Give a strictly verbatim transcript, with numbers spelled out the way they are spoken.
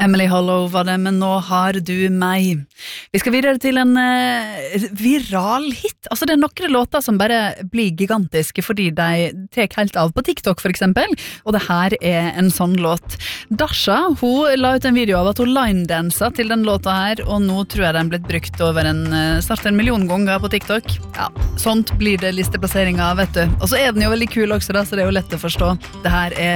Emily Hollow var det, men nå har du meg. Vi skal videre til en uh, viral hit. Altså det er noen låter som bare blir gigantiske fordi de tek helt av på TikTok for eksempel, og det her er en sånn låt. Dasha, hun la ut en video av at hun line-dansa til den låta her, og nå tror jeg den blitt brukt over en, uh, snart en million ganger på TikTok. Ja, sånt blir det listeplasseringer, vet du. Og så er den jo veldig kul også da, så det er jo lett å forstå. Det her er